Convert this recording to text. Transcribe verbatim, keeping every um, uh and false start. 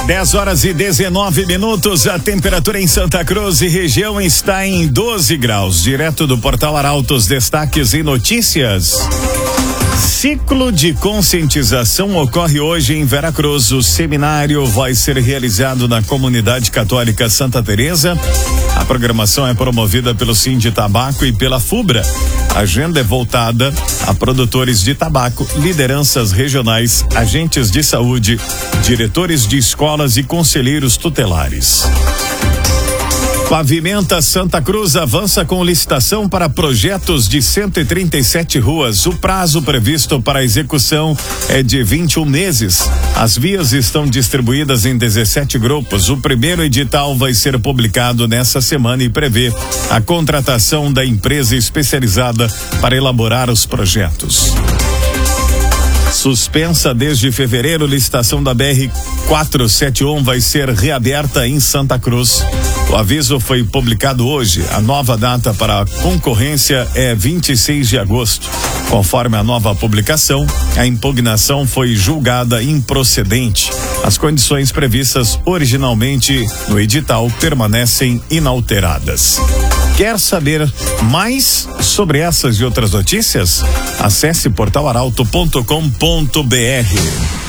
dez horas e dezenove minutos, a temperatura em Santa Cruz e região está em doze graus. Direto do Portal Arautos, destaques e notícias. Ciclo de conscientização ocorre hoje em Veracruz. O seminário vai ser realizado na Comunidade Católica Santa Teresa. A programação é promovida pelo Sinditabaco e pela FUBRA. A agenda é voltada a produtores de tabaco, lideranças regionais, agentes de saúde, diretores de escolas e conselheiros tutelares. Pavimenta Santa Cruz avança com licitação para projetos de cento e trinta e sete ruas. O prazo previsto para a execução é de vinte e um meses. As vias estão distribuídas em dezessete grupos. O primeiro edital vai ser publicado nessa semana e prevê a contratação da empresa especializada para elaborar os projetos. Suspensa desde fevereiro, licitação da B R quatrocentos e setenta e um vai ser reaberta em Santa Cruz. O aviso foi publicado hoje. A nova data para a concorrência é vinte e seis de agosto. Conforme a nova publicação, a impugnação foi julgada improcedente. As condições previstas originalmente no edital permanecem inalteradas. Quer saber mais sobre essas e outras notícias? Acesse portal arauto ponto com ponto br.